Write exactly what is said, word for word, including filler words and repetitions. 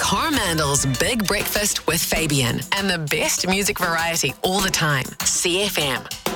Coromandel's Big Breakfast with Fabian and the best music variety all the time. C F M.